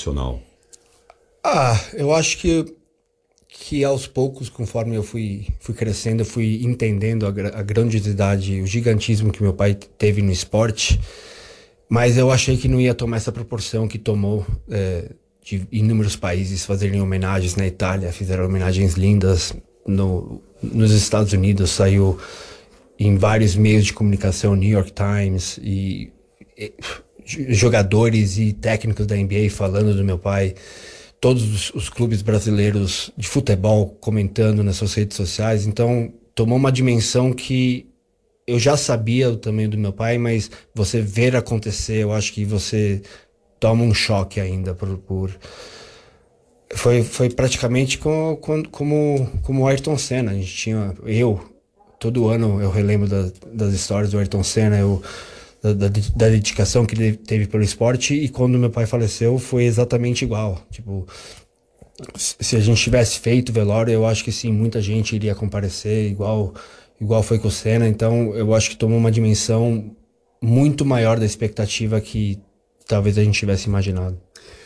profissional? Eu acho que aos poucos, conforme eu fui crescendo, eu fui entendendo a grandiosidade, o gigantismo que meu pai teve no esporte, mas eu achei que não ia tomar essa proporção que tomou, de inúmeros países fazerem homenagens. Na Itália fizeram homenagens lindas, nos Estados Unidos saiu em vários meios de comunicação, New York Times, e jogadores e técnicos da NBA falando do meu pai, todos os clubes brasileiros de futebol comentando nas suas redes sociais. Então tomou uma dimensão que eu já sabia o tamanho do meu pai, mas você ver acontecer, eu acho que você toma um choque ainda Foi praticamente como o Ayrton Senna. A gente tinha, todo ano eu relembro das histórias do Ayrton Senna, da dedicação que ele teve pelo esporte, e quando meu pai faleceu foi exatamente igual. Tipo, se a gente tivesse feito o velório, eu acho que sim, muita gente iria comparecer, igual foi com o Senna. Então eu acho que tomou uma dimensão muito maior da expectativa que talvez a gente tivesse imaginado.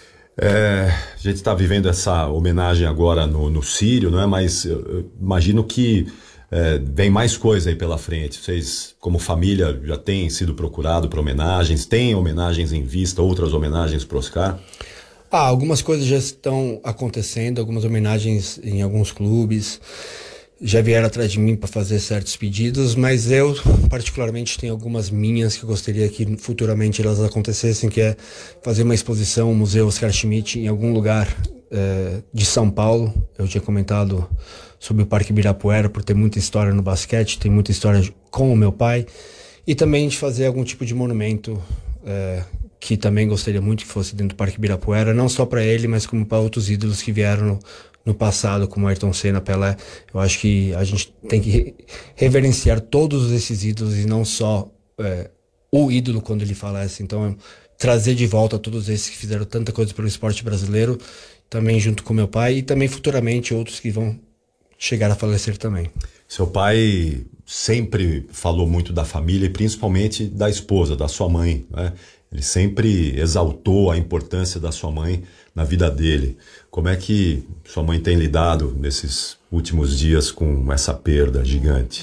A gente está vivendo essa homenagem agora no Sírio, não é? Mas eu imagino que vem mais coisa aí pela frente. Vocês, como família, já têm sido procurados para homenagens? Tem homenagens em vista, outras homenagens para o Oscar? Algumas coisas já estão acontecendo, algumas homenagens em alguns clubes. Já vieram atrás de mim para fazer certos pedidos, mas eu particularmente tenho algumas minhas que eu gostaria que futuramente elas acontecessem, que é fazer uma exposição, Museu Oscar Schmidt, em algum lugar de São Paulo. Eu tinha comentado sobre o Parque Ibirapuera, por ter muita história no basquete, tem muita história com o meu pai, e também de fazer algum tipo de monumento, que também gostaria muito que fosse dentro do Parque Ibirapuera, não só para ele, mas como para outros ídolos que vieram no passado, como Ayrton Senna, Pelé. Eu acho que a gente tem que reverenciar todos esses ídolos e não só o ídolo quando ele falece. Então, trazer de volta todos esses que fizeram tanta coisa pelo esporte brasileiro, também junto com meu pai, e também futuramente outros que vão chegar a falecer também. Seu pai sempre falou muito da família e principalmente da esposa, da sua mãe, né? Ele sempre exaltou a importância da sua mãe na vida dele. Como é que sua mãe tem lidado nesses últimos dias com essa perda gigante?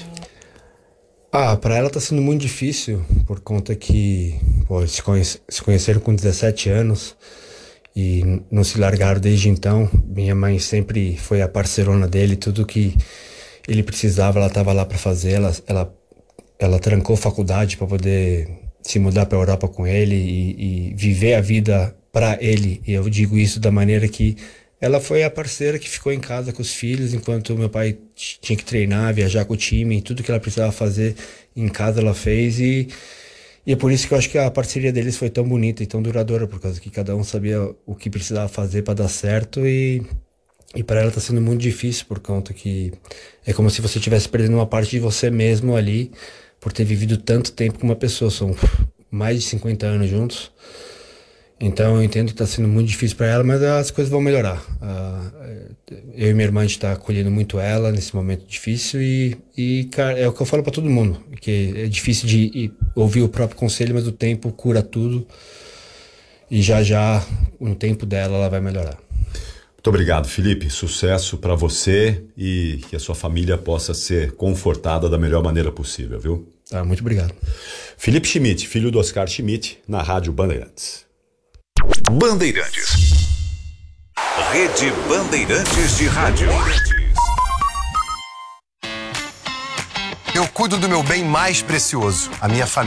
Para ela tá sendo muito difícil, por conta que se conheceram com 17 anos e não se largaram desde então. Minha mãe sempre foi a parceirona dele, tudo que ele precisava ela estava lá para fazer. Ela trancou faculdade para poder se mudar para a Europa com ele e viver a vida para ele. E eu digo isso da maneira que ela foi a parceira que ficou em casa com os filhos, enquanto meu pai tinha que treinar, viajar com o time, e tudo que ela precisava fazer em casa ela fez. E é por isso que eu acho que a parceria deles foi tão bonita e tão duradoura, por causa que cada um sabia o que precisava fazer para dar certo. E para ela tá sendo muito difícil, por conta que é como se você estivesse perdendo uma parte de você mesmo ali, por ter vivido tanto tempo com uma pessoa. São mais de 50 anos juntos. Então eu entendo que está sendo muito difícil para ela, mas as coisas vão melhorar. Eu e minha irmã, a gente está acolhendo muito ela nesse momento difícil, e cara, é o que eu falo para todo mundo, que é difícil de ouvir o próprio conselho, mas o tempo cura tudo, e já no tempo dela ela vai melhorar. Muito obrigado, Felipe. Sucesso para você e que a sua família possa ser confortada da melhor maneira possível, viu? Muito obrigado. Felipe Schmidt, filho do Oscar Schmidt, na Rádio Bandeirantes. Bandeirantes. Rede Bandeirantes de Rádio. Eu cuido do meu bem mais precioso, a minha família.